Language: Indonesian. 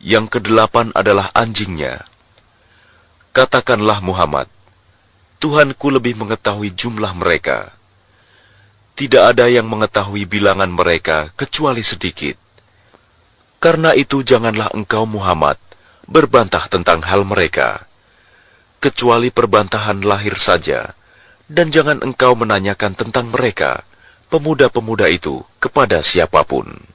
yang kedelapan adalah anjingnya. Katakanlah Muhammad, Tuhanku lebih mengetahui jumlah mereka. Tidak ada yang mengetahui bilangan mereka kecuali sedikit. Karena itu janganlah engkau Muhammad berbantah tentang hal mereka, kecuali perbantahan lahir saja, dan jangan engkau menanyakan tentang mereka, pemuda-pemuda itu, kepada siapapun.